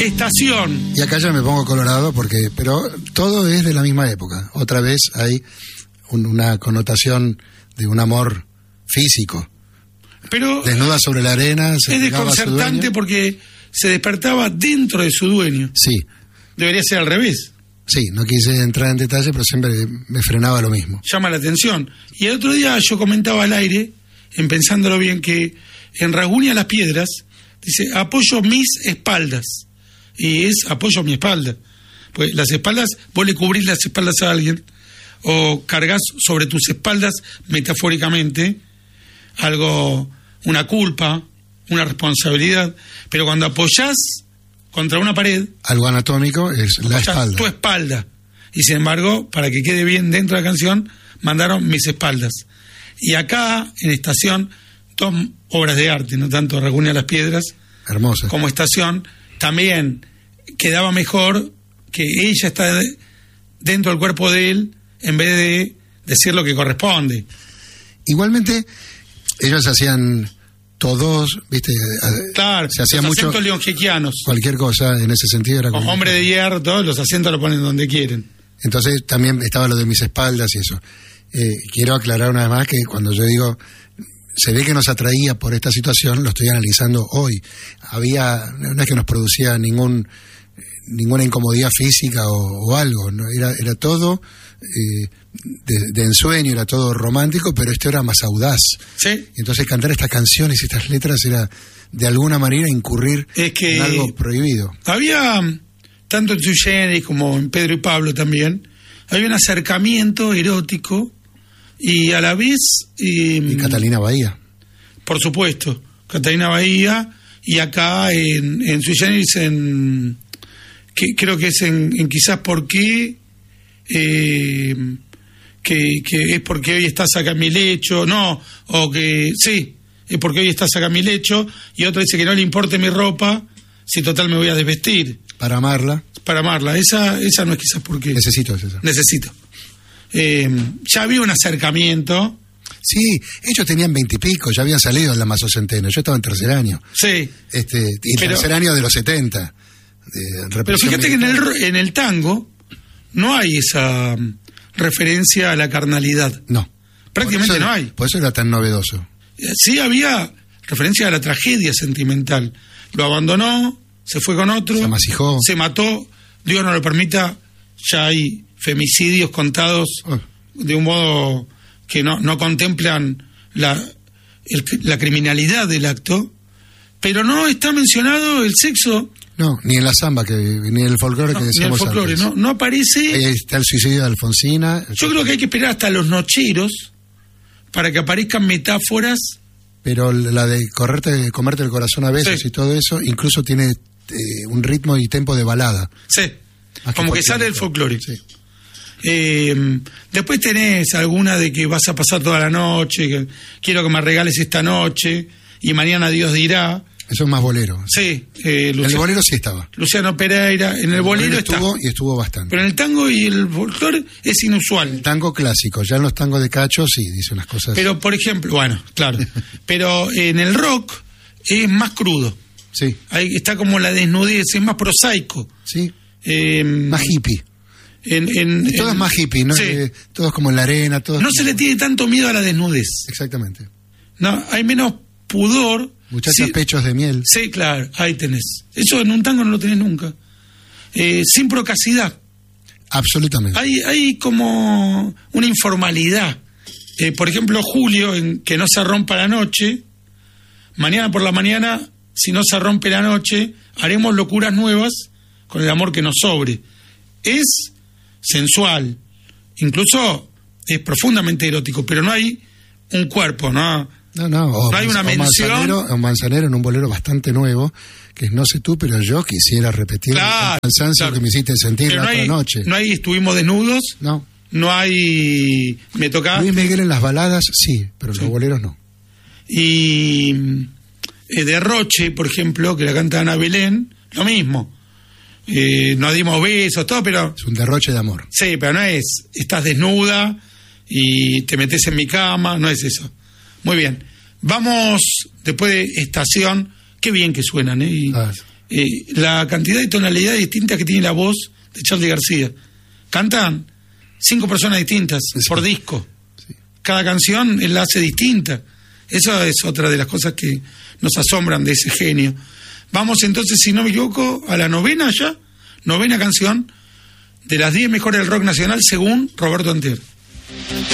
Estación. Y acá ya me pongo colorado pero todo es de la misma época. Otra vez hay una connotación de un amor físico. Pero desnuda sobre la arena. Es desconcertante porque se despertaba dentro de su dueño. Sí. Debería ser al revés. Sí, no quise entrar en detalle, pero siempre me frenaba lo mismo. Llama la atención. Y el otro día yo comentaba al aire, en pensándolo bien, que en Rasguña Las Piedras dice, apoyo mis espaldas. Y es apoyo mi espalda. Pues las espaldas, vos le cubrís las espaldas a alguien, o cargas sobre tus espaldas, metafóricamente, algo, una culpa, una responsabilidad. Pero cuando apoyás contra una pared, algo anatómico es la espalda. Tu espalda. Y sin embargo, para que quede bien dentro de la canción, mandaron mis espaldas. Y acá, en Estación, 2 obras de arte, no tanto Rasguña Las Piedras, hermosa, como Estación, también quedaba mejor que ella está dentro del cuerpo de él, en vez de decir lo que corresponde. Igualmente, ellos hacían todos, ¿viste? Claro, se hacía los mucho, acentos leongiquianos. Cualquier cosa en ese sentido era como... Hombre de hierro, todos los acentos lo ponen donde quieren. Entonces también estaba lo de mis espaldas y eso. Quiero aclarar una vez más que cuando yo digo, se ve que nos atraía por esta situación, lo estoy analizando hoy. No es que nos producía ninguna incomodidad física o algo, ¿no? Era todo de ensueño, era todo romántico, pero esto era más audaz. Sí. Entonces cantar estas canciones y estas letras era de alguna manera incurrir en algo prohibido. Había, tanto en Sui Generis como en Pedro y Pablo también, había un acercamiento erótico y a la vez... y Catalina Bahía. Por supuesto, Catalina Bahía, y acá en Sui Generis, creo que es en Quizás por qué, que es porque hoy estás acá en mi lecho, no, o que sí, es porque hoy estás acá en mi lecho, y otra dice que no le importe mi ropa, si total me voy a desvestir. Para amarla. Esa no es Quizás por qué. Necesito. Ya había un acercamiento. Sí, ellos tenían 20 y pico, ya habían salido en la Mazo Centeno, yo estaba en tercer año. Sí. Tercer año de los 70. Pero fíjate que en el tango no hay esa referencia a la carnalidad. No. Prácticamente no hay. Por eso era tan novedoso. Sí había referencia a la tragedia sentimental. Lo abandonó, se fue con otro, se amasijó, se mató, Dios no lo permita, ya hay femicidios contados de un modo que no contemplan la criminalidad del acto, pero no está mencionado el sexo. No, ni en la samba, ni en el folclore que decíamos antes. Ni en el folclore, no aparece. Ahí está el suicidio de Alfonsina. Yo creo que hay que esperar hasta los nocheros para que aparezcan metáforas. Pero la de comerte el corazón a besos, sí, y todo eso, incluso tiene un ritmo y tempo de balada. Sí, como que sale del folclore. Sí. Después tenés alguna de que vas a pasar toda la noche, que quiero que me regales esta noche, y mañana Dios dirá. Eso es más bolero. Sí. En el bolero sí estaba. Luciano Pereira, en el bolero estuvo, y estuvo bastante. Pero en el tango y el folclore es inusual. El tango clásico, ya en los tangos de Cacho sí, dice unas cosas. Pero, por ejemplo, bueno, claro, pero en el rock es más crudo. Sí. Ahí está como la desnudez, es más prosaico. Sí. Más hippie. Todo es más hippie, ¿no? Sí. Todo es como en la arena. Todo no se le tiene tanto miedo a la desnudez. Exactamente. No, hay menos pudor. Muchachas, sí, pechos de miel. Sí, claro, ahí tenés. Eso en un tango no lo tenés nunca. Sin procacidad. Absolutamente. Hay como una informalidad. Por ejemplo, Julio, en Que no se rompa la noche, mañana por la mañana, si no se rompe la noche, haremos locuras nuevas con el amor que nos sobre. Es sensual, incluso es profundamente erótico, pero no hay un cuerpo, ¿no? No hay una mención. Un Manzanero en un bolero bastante nuevo, que es No sé tú, pero yo quisiera repetir, claro, el cansancio que me hiciste sentir pero la otra noche. No hay Estuvimos desnudos. No hay Me tocaba. Luis Miguel en las baladas, sí, pero en los boleros no. Y Derroche, por ejemplo, que la canta Ana Belén, lo mismo. Nos dimos besos, todo, pero... Es un derroche de amor. Sí, pero no es, estás desnuda y te metes en mi cama, no es eso. Muy bien. Vamos, después de Estación, qué bien que suenan, ¿eh? la cantidad de tonalidades distintas que tiene la voz de Charly García. Cantan 5 personas distintas por disco. Sí. Cada canción él la hace distinta. Eso es otra de las cosas que nos asombran de ese genio. Vamos entonces, si no me equivoco, a la novena canción de las 10 mejores del rock nacional según Roberto Anter.